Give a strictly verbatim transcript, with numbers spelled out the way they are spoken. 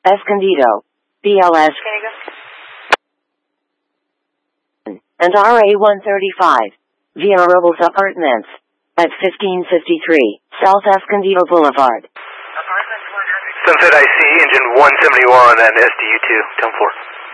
Escondido, B L S, and R A one thirty-five, via Robles Apartments, at fifteen fifty-three, South Escondido Boulevard. Sunset I C, engine one seventy-one and S D U two, ten four.